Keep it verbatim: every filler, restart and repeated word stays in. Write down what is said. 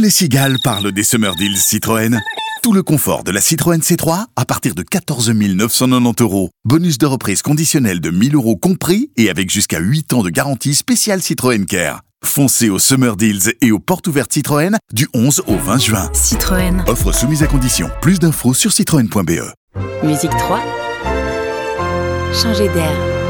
Les cigales parlent des Summer Deals Citroën. Tout le confort de la Citroën C trois à partir de quatorze mille neuf cent quatre-vingt-dix euros. Bonus de reprise conditionnel de mille euros compris et avec jusqu'à huit ans de garantie spéciale Citroën Care. Foncez aux Summer Deals et aux portes ouvertes Citroën du onze au vingt juin. Citroën. Offre soumise à condition. Plus d'infos sur citroën point b e. Musique trois. Changer d'air.